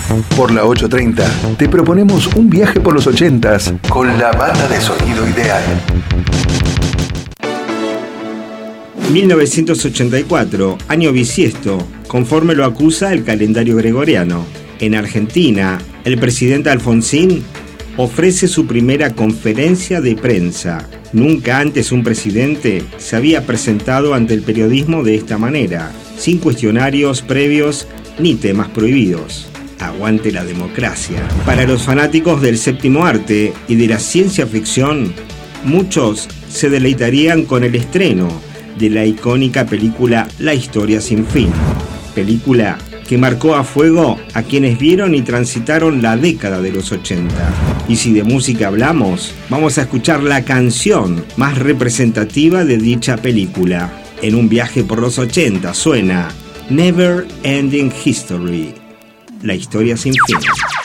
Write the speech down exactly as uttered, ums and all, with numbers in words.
Por la ochocientos treinta te proponemos un viaje por los ochentas con la banda de sonido ideal. mil novecientos ochenta y cuatro, año bisiesto, conforme lo acusa el calendario gregoriano. En Argentina, el presidente Alfonsín ofrece su primera conferencia de prensa. Nunca antes un presidente se había presentado ante el periodismo de esta manera, sin cuestionarios previos ni temas prohibidos. Aguante la democracia. Para los fanáticos del séptimo arte y de la ciencia ficción, muchos se deleitarían con el estreno de la icónica película La historia sin fin, película que marcó a fuego a quienes vieron y transitaron la década de los ochenta. Y si de música hablamos, vamos a escuchar la canción más representativa de dicha película. En un viaje por los ochenta suena Never Ending History, la historia sin fin.